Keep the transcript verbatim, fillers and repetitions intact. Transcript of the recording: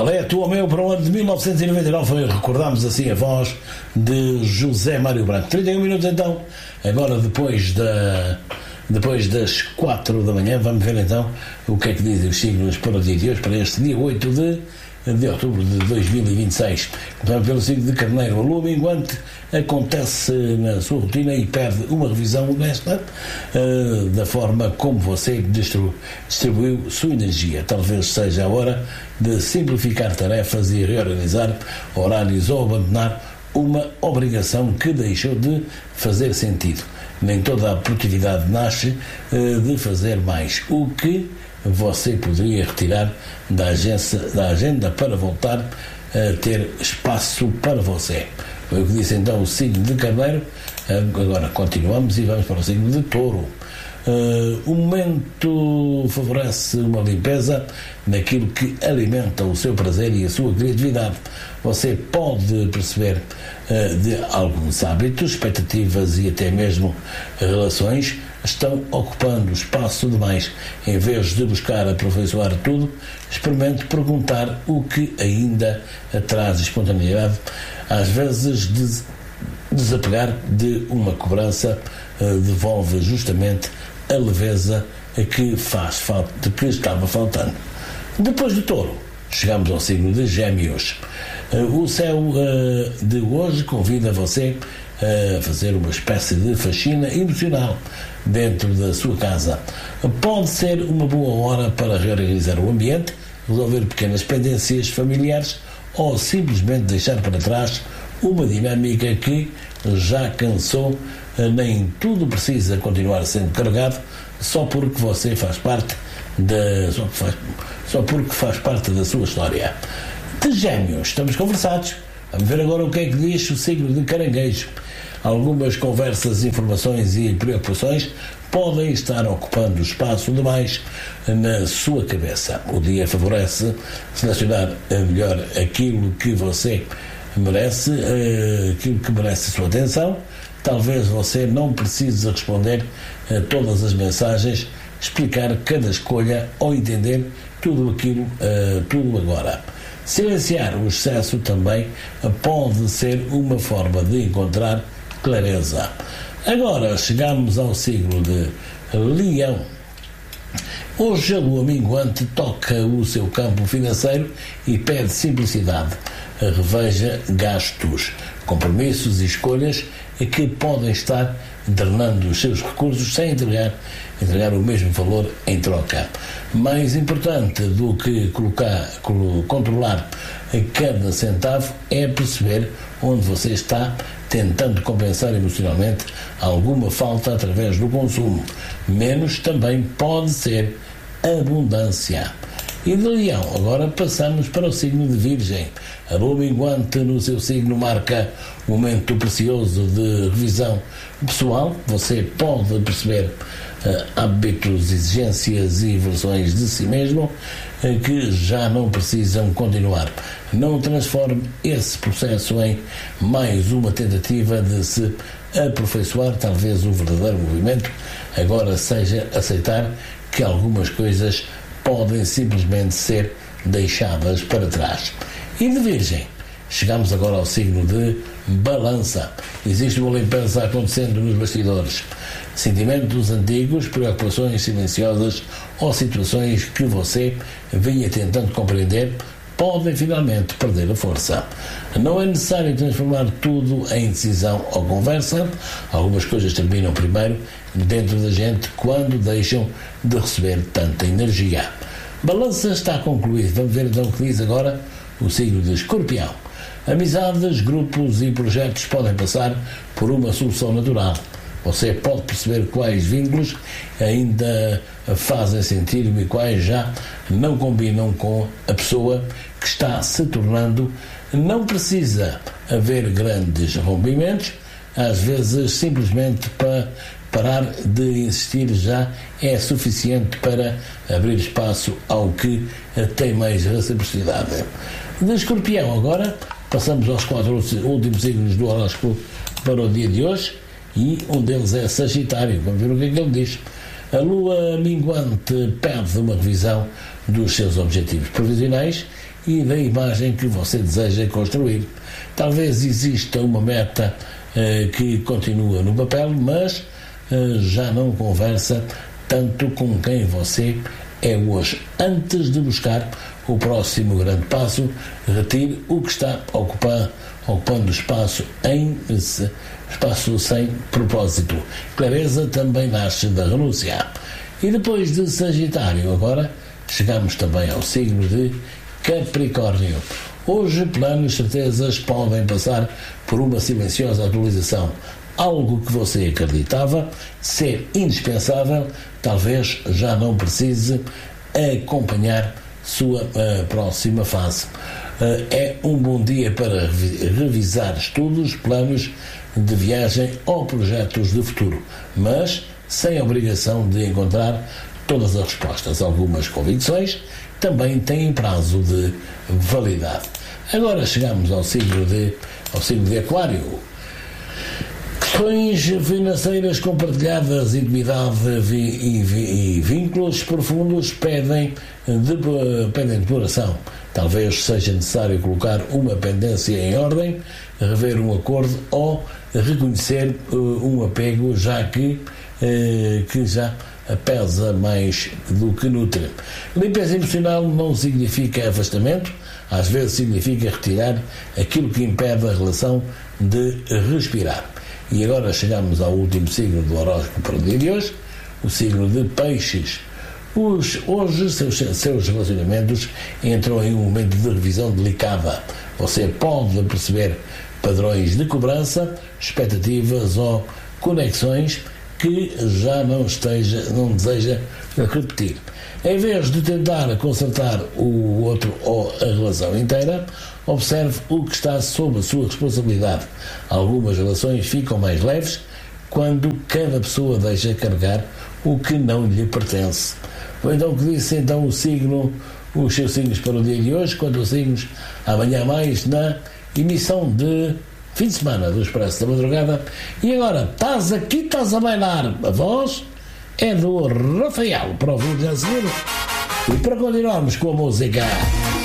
Qual é a tua meu para o ano de mil novecentos e noventa e nove? Recordámos assim a voz de José Mário Branco. trinta e um minutos então, agora depois da... Depois das quatro da manhã, vamos ver então o que é que dizem os signos para o dia de hoje, para este dia oito de, de outubro de dois mil e vinte e seis. Então, pelo signo de Carneiro, a lua minguante acontece na sua rotina e perde uma revisão honesta uh, da forma como você distribu- distribuiu sua energia. Talvez seja a hora de simplificar tarefas e reorganizar horários ou abandonar uma obrigação que deixou de fazer sentido. Nem toda a produtividade nasce uh, de fazer mais. O que você poderia retirar da, agência, da agenda para voltar a ter espaço para você? Foi o que disse então o signo de Carneiro. Uh, agora continuamos e vamos para o signo de Touro. Uh, o momento favorece uma limpeza naquilo que alimenta o seu prazer e a sua criatividade. Você pode perceber uh, de alguns hábitos, expectativas e até mesmo relações estão ocupando espaço demais. Em vez de buscar aperfeiçoar tudo, experimente perguntar o que ainda traz espontaneidade. Às vezes des- desapegar de uma cobrança uh, devolve justamente a leveza que faz falta, que estava faltando. Depois do Touro, chegamos ao signo de Gêmeos. Uh, o céu uh, de hoje convida você a fazer uma espécie de faxina emocional dentro da sua casa. Pode ser uma boa hora para reorganizar o ambiente, resolver pequenas pendências familiares ou simplesmente deixar para trás uma dinâmica que já cansou. Nem tudo precisa continuar sendo carregado só porque você faz parte da só, faz, só porque faz parte da sua história. De Gêmeos, estamos conversados. Vamos ver agora o que é que diz o signo de Caranguejo. Algumas conversas, informações e preocupações podem estar ocupando espaço demais na sua cabeça. O dia favorece selecionar melhor aquilo que você merece, aquilo que merece a sua atenção. Talvez você não precise responder a todas as mensagens, explicar cada escolha ou entender tudo aquilo, uh, tudo agora. Silenciar o excesso também pode ser uma forma de encontrar clareza. Agora chegamos ao signo de Leão. Hoje a lua minguante toca o seu campo financeiro e pede simplicidade. Reveja gastos, compromissos e escolhas que podem estar drenando os seus recursos sem entregar, entregar o mesmo valor em troca. Mais importante do que colocar, controlar cada centavo é perceber onde você está tentando compensar emocionalmente alguma falta através do consumo. Menos também pode ser abundância. E de Leão, agora passamos para o signo de Virgem. A lua minguante no seu signo marca um momento precioso de revisão pessoal. Você pode perceber uh, hábitos, exigências e versões de si mesmo uh, que já não precisam continuar. Não transforme esse processo em mais uma tentativa de se aperfeiçoar. Talvez o verdadeiro movimento agora seja aceitar que algumas coisas podem simplesmente ser deixadas para trás. E de Virgem, chegamos agora ao signo de Balança. Existe uma limpeza acontecendo nos bastidores. Sentimentos antigos, preocupações silenciosas ou situações que você vinha tentando compreender podem finalmente perder a força. Não é necessário transformar tudo em decisão ou conversa. Algumas coisas terminam primeiro dentro da gente quando deixam de receber tanta energia. Balança está concluído. Vamos ver então o que diz agora o signo de Escorpião. Amizades, grupos e projetos podem passar por uma solução natural. Você pode perceber quais vínculos ainda fazem sentido e quais já não combinam com a pessoa que está se tornando. Não precisa haver grandes rompimentos. Às vezes, simplesmente para parar de insistir já é suficiente para abrir espaço ao que tem mais reciprocidade. De Escorpião, agora, passamos aos quatro últimos signos do horóscopo para o dia de hoje. E um deles é Sagitário. Vamos ver o que é que ele diz. A lua minguante pede uma revisão dos seus objetivos provisionais e da imagem que você deseja construir. Talvez exista uma meta eh, que continua no papel, mas eh, já não conversa tanto com quem você é hoje. Antes de buscar o próximo grande passo, retire o que está ocupando, ocupando espaço, em, espaço sem propósito. Clareza também nasce da renúncia. E depois de Sagitário, agora chegamos também ao signo de Capricórnio. Hoje, planos e certezas podem passar por uma silenciosa atualização. Algo que você acreditava ser indispensável, talvez já não precise acompanhar sua uh, próxima fase. Uh, é um bom dia para revisar estudos, planos de viagem ou projetos de futuro, mas sem a obrigação de encontrar todas as respostas. Algumas convicções também têm prazo de validade. Agora chegamos ao signo de, ao signo de Aquário. Questões financeiras compartilhadas, intimidade e, e, e vínculos profundos pedem, de, pedem depuração. Talvez seja necessário colocar uma pendência em ordem, rever um acordo ou reconhecer uh, um apego, já que, uh, que já pesa mais do que nutre. Limpeza emocional não significa afastamento, às vezes significa retirar aquilo que impede a relação de respirar. E agora chegamos ao último signo do horóscopo para o dia de hoje, o signo de Peixes. Os, hoje, seus, seus relacionamentos entram em um momento de revisão delicada. Você pode perceber padrões de cobrança, expectativas ou conexões que já não, esteja, não deseja repetir. Em vez de tentar consertar o outro ou a relação inteira, observe o que está sob a sua responsabilidade. Algumas relações ficam mais leves quando cada pessoa deixa carregar o que não lhe pertence. Foi então que disse então o signo, os seus signos para o dia de hoje, quanto aos signos amanhã mais na emissão de fim de semana do Expresso da Madrugada. E agora, estás aqui, estás a bailar. A voz é do Rafael, para o vídeo a seguir. E para continuarmos com a música...